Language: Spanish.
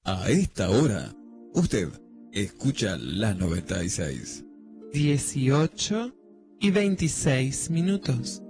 A esta hora, usted escucha la 96. 18:26.